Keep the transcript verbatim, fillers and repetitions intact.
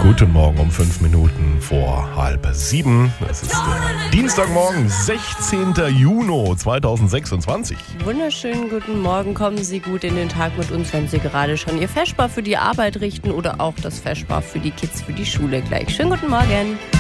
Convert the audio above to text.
Guten Morgen um fünf Minuten vor halb sieben. Es ist der Dienstagmorgen, sechzehnter Juni zweitausendsechsundzwanzig. Wunderschönen guten Morgen. Kommen Sie gut in den Tag mit uns, wenn Sie gerade schon Ihr Feschbar für die Arbeit richten oder auch das Feschbar für die Kids für die Schule gleich. Schönen guten Morgen.